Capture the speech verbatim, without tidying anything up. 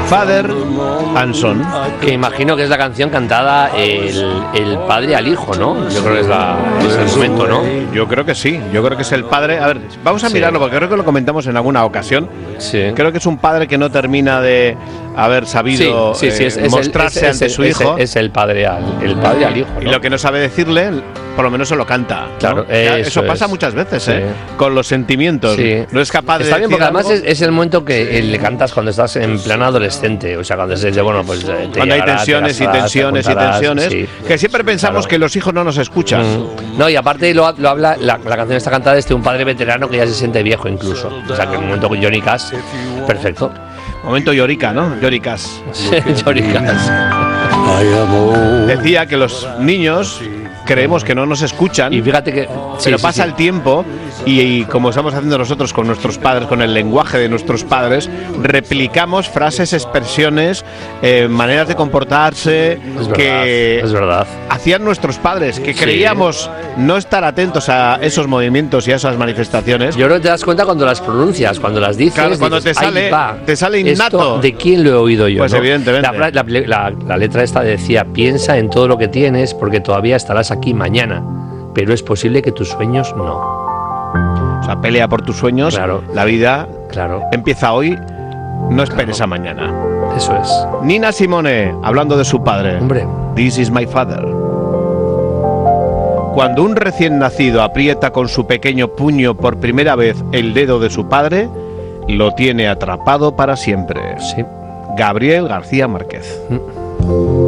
Father and Son. Que imagino que es la canción cantada el, el padre al hijo, ¿no? Yo creo que es, la, es el momento, ¿no? Yo creo que sí, yo creo que es el padre. A ver, vamos a Sí. mirarlo porque creo que lo comentamos en alguna ocasión. Sí. Creo que es un padre que no termina de haber sabido sí, sí, sí, eh, es, es mostrarse el, es, ante es, su es, hijo. Es el padre al, el padre al hijo, ¿no? Y lo que no sabe decirle, por lo menos se lo canta, ¿no? Claro, Ya, eso eso pasa es. muchas veces, Sí. ¿eh? Con los sentimientos. Sí. No es capaz de Está bien decir porque además algo. es, es el momento que eh, le cantas cuando estás en plan adolescente, o sea, cuando se dice, bueno, pues eh, te Cuando hay llegará, te tensiones y casarás, te tensiones y juntarás, tensiones, sí. que siempre pensamos Claro. que los hijos no nos escuchan. Mm. No, y aparte lo, lo habla, la, la canción está cantada desde un padre veterano que ya se siente viejo incluso. O sea, que en un momento con Johnny Cash, perfecto. Momento Llorica, ¿no? Lloricas. Johnny Cash. Decía que los niños creemos que no nos escuchan. Y fíjate que... sí, Pero sí, pasa sí. el tiempo y, y como estamos haciendo nosotros con nuestros padres, con el lenguaje de nuestros padres, replicamos frases, expresiones, eh, maneras de comportarse Es verdad, que es verdad. hacían nuestros padres, que Sí. creíamos no estar atentos a esos movimientos y a esas manifestaciones. Yo creo que te das cuenta cuando las pronuncias, cuando las dices. Claro, cuando dices, te sale- "Ahí va, te sale esto, innato". ¿de quién lo he oído yo? Pues ¿no? evidentemente. La, fra- la- la- la letra esta decía: piensa en todo lo que tienes porque todavía estarás aquí mañana, pero es posible que tus sueños no. O sea, pelea por tus sueños. Claro. La vida Claro, empieza hoy, no esperes a mañana. eso es. Nina Simone, hablando de su padre. Hombre, This is my father. Cuando un recién nacido aprieta con su pequeño puño por primera vez el dedo de su padre, lo tiene atrapado para siempre. sí. Gabriel García Márquez. Mm.